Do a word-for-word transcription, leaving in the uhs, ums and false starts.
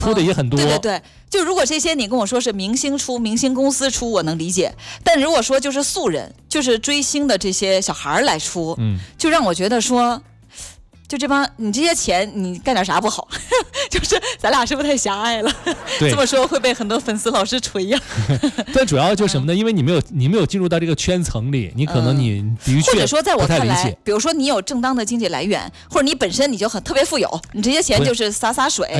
出的也很多。 嗯、对对对，就如果这些你跟我说是明星出、明星公司出，我能理解。但如果说就是素人，就是追星的这些小孩来出，嗯，就让我觉得说。就这帮你这些钱你干点啥不好就是咱俩是不是太狭隘了这么说会被很多粉丝老师锤呀但主要就是什么呢、嗯、因为你没有你没有进入到这个圈层里，你可能你的确或者说在我看来比如说你有正当的经济来源，或者你本身你就很特别富有，你这些钱就是洒洒水、哎、